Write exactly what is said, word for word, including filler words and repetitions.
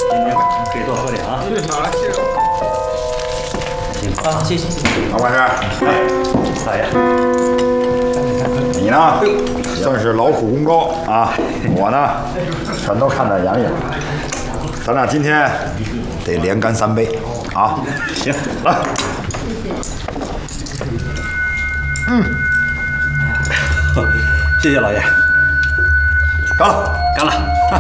今天可以多喝点啊。 好了，谢谢。 行啊，谢谢。 老管事， 哎，大爷， 你呢，算是劳苦功高啊，我呢，全都看在眼里了。咱俩今天得连干三杯啊！ 行，来。 嗯， 谢谢老爷。 干了， 干了。